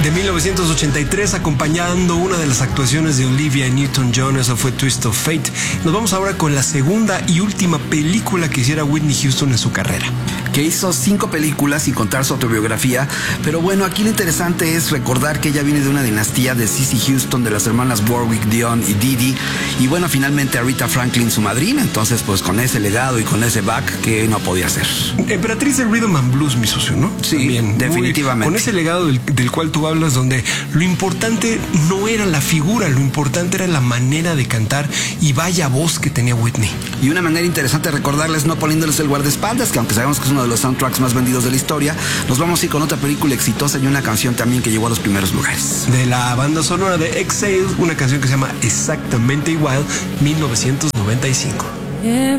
de 1983, acompañando una de las actuaciones de Olivia Newton-John. Eso fue Twist of Fate. Nos vamos ahora con la segunda y última película que hiciera Whitney Houston en su carrera, que hizo 5 películas sin contar su autobiografía. Pero bueno, aquí lo interesante es recordar que ella viene de una dinastía de Cissy Houston, de las hermanas Warwick, Dion y Didi, y bueno, finalmente Aretha Franklin, su madrina. Entonces, pues con ese legado y con ese back, que no podía ser. Emperatriz del Rhythm and Blues, mi socio, ¿no? Sí, también, definitivamente. Con ese legado del cual tú hablas, donde lo importante no era la figura, lo importante era la manera de cantar, y vaya voz que tenía Whitney. Y una manera interesante de recordarles, no poniéndoles el guardaespaldas, que aunque sabemos que es uno de los soundtracks más vendidos de la historia, nos vamos a ir con otra película exitosa y una canción también que llegó a los primeros lugares. De la banda sonora de Exhale, una canción que se llama Exactamente Igual, 1995.